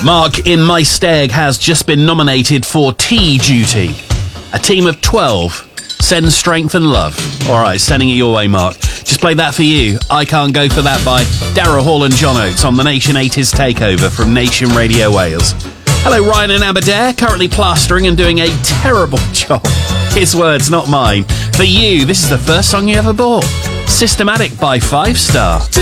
Mark in Maesteg has just been nominated for Tea Duty. A team of 12. Send strength and love. All right, sending it your way, Mark. Just play that for you. I Can't Go For That by Darragh Hall and John Oates on the Nation 80s Takeover from Nation Radio Wales. Hello, Ryan in Aberdare, currently plastering and doing a terrible job. His words, not mine. For you, this is the first song you ever bought. Systematic by 5 Star.